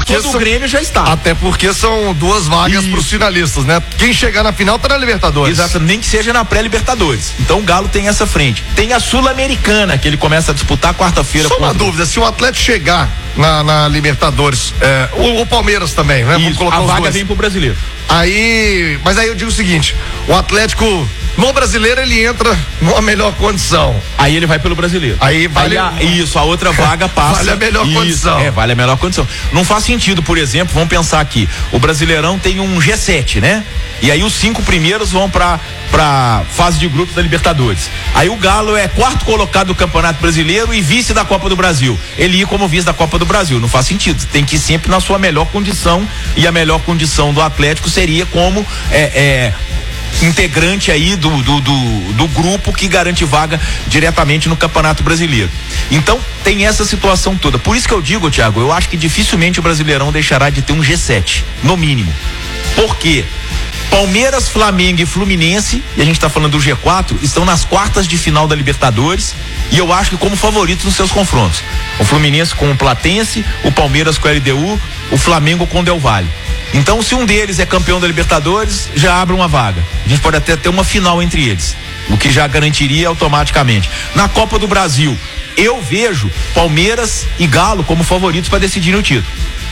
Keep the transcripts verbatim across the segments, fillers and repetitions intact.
porque todo são, o Grêmio já está. Até porque são duas vagas para os finalistas, né? Quem chegar na final tá na Libertadores. Exato, nem que seja na pré-Libertadores. Então o Galo tem essa frente. Tem a Sul-Americana, que ele começa a disputar quarta-feira. Só uma dúvida, se o Atlético chegar na, na Libertadores, é, o, o Palmeiras também, né? Isso, Vamos colocar a os vaga dois. vem pro brasileiro. Aí, mas aí eu digo o seguinte, o Atlético no brasileiro ele entra numa melhor condição. Aí ele vai pelo brasileiro. Aí vale aí a, isso, a outra vaga passa. Vale a melhor isso, condição. É, vale a melhor condição. Não faz sentido, por exemplo, vamos pensar aqui, o Brasileirão tem um G sete, né? E aí os cinco primeiros vão pra, pra fase de grupos da Libertadores. Aí o Galo é quarto colocado do Campeonato Brasileiro e vice da Copa do Brasil. Ele ir como vice da Copa do Brasil, não faz sentido. Tem que ir sempre na sua melhor condição, e a melhor condição do Atlético seria como é, é integrante aí do, do, do, do grupo que garante vaga diretamente no Campeonato Brasileiro. Então tem essa situação toda. Por isso que eu digo, Thiago, eu acho que dificilmente o Brasileirão deixará de ter um G sete, no mínimo. Por quê? Palmeiras, Flamengo e Fluminense, e a gente está falando do G quatro, estão nas quartas de final da Libertadores, e eu acho que como favoritos nos seus confrontos. O Fluminense com o Platense, o Palmeiras com o L D U, o Flamengo com o Del Valle. Então, se um deles é campeão da Libertadores, já abre uma vaga. A gente pode até ter uma final entre eles, o que já garantiria automaticamente. Na Copa do Brasil, eu vejo Palmeiras e Galo como favoritos para decidirem o título.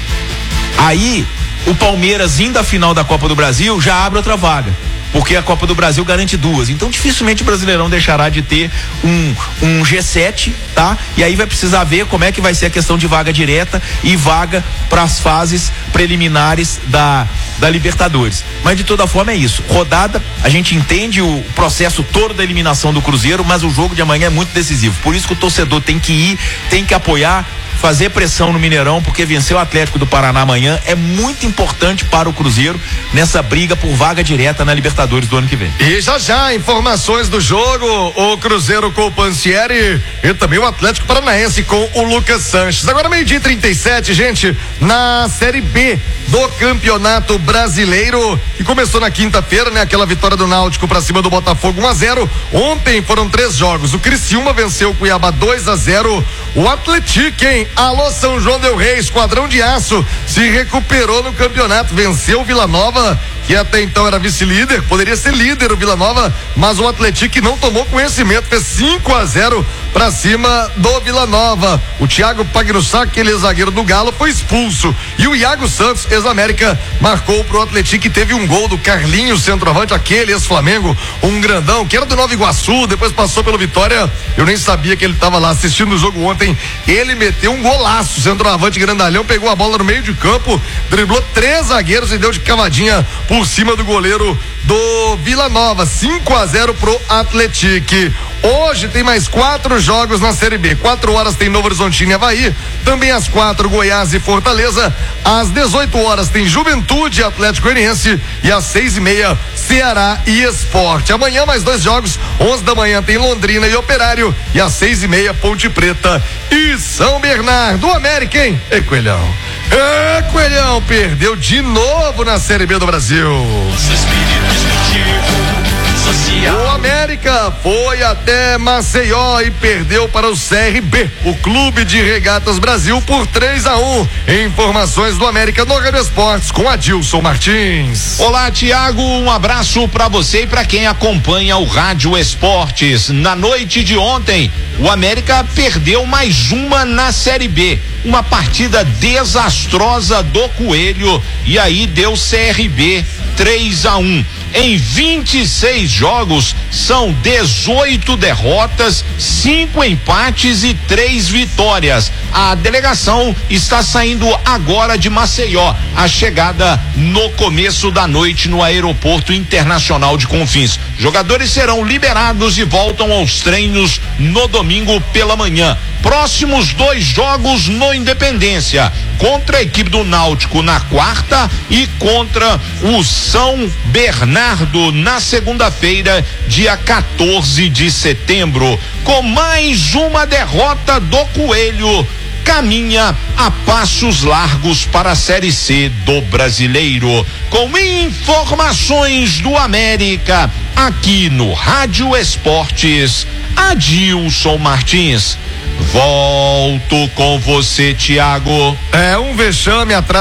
Aí, o Palmeiras indo à final da Copa do Brasil já abre outra vaga, porque a Copa do Brasil garante duas. Então dificilmente o Brasileirão deixará de ter um, um G sete, tá? E aí vai precisar ver como é que vai ser a questão de vaga direta e vaga para as fases preliminares da, da Libertadores. Mas de toda forma é isso. Rodada, a gente entende o processo todo da eliminação do Cruzeiro, mas o jogo de amanhã é muito decisivo. Por isso que o torcedor tem que ir, tem que apoiar, fazer pressão no Mineirão, porque vencer o Atlético do Paraná amanhã é muito importante para o Cruzeiro nessa briga por vaga direta na Libertadores do ano que vem. E já já, informações do jogo, o Cruzeiro com o Pansieri e também o Atlético Paranaense com o Lucas Sanches. Agora meio-dia e trinta e sete, gente, na Série B do Campeonato Brasileiro, que começou na quinta-feira, né? Aquela vitória do Náutico pra cima do Botafogo um a zero. Ontem foram três jogos. O Criciúma venceu o Cuiabá dois a zero. O Atlético, hein? Alô, São João del Rei, esquadrão de aço, se recuperou no campeonato, venceu o Vila Nova, que até então era vice-líder, poderia ser líder o Vila Nova, mas o Atlético não tomou conhecimento, fez cinco a zero pra cima do Vila Nova. O Thiago Pagnussá, aquele zagueiro do Galo, foi expulso, e o Iago Santos, ex-América, marcou pro Atlético, e teve um gol do Carlinhos, centroavante, aquele ex-Flamengo, um grandão, que era do Nova Iguaçu, depois passou pelo Vitória, eu nem sabia que ele tava lá assistindo o jogo ontem. Ele meteu um golaço, centroavante grandalhão, pegou a bola no meio de campo, driblou três zagueiros e deu de cavadinha por cima do goleiro do Vila Nova. Cinco a zero pro Atlético. Hoje tem mais quatro jogos na Série B. Quatro horas tem Novo Horizontino e Avaí. Também às quatro, Goiás e Fortaleza. Às dezoito horas tem Juventude e Atlético Goianiense. E às seis e meia, Ceará e Sport. Amanhã mais dois jogos. Onze da manhã tem Londrina e Operário. E às seis e meia, Ponte Preta e São Bernardo. O América, hein? É, Coelhão. É, Coelhão, perdeu de novo na Série B do Brasil. O América foi até Maceió e perdeu para o C R B, o Clube de Regatas Brasil, por três a um. Informações do América no Rádio Esportes com Adilson Martins. Olá, Tiago, um abraço para você e para quem acompanha o Rádio Esportes. Na noite de ontem, o América perdeu mais uma na Série B. Uma partida desastrosa do Coelho, e aí deu C R B três a um. Em vinte e seis jogos, são dezoito derrotas, cinco empates e três vitórias. A delegação está saindo agora de Maceió, a chegada no começo da noite no Aeroporto Internacional de Confins. Jogadores serão liberados e voltam aos treinos no domingo pela manhã. Próximos dois jogos no Independência, contra a equipe do Náutico na quarta e contra o São Bernardo na segunda-feira, dia quatorze de setembro. Com mais uma derrota do Coelho, caminha a passos largos para a Série C do Brasileiro. Com informações do América, aqui no Rádio Esportes, Adilson Martins. Volto com você, Tiago. É um vexame atrás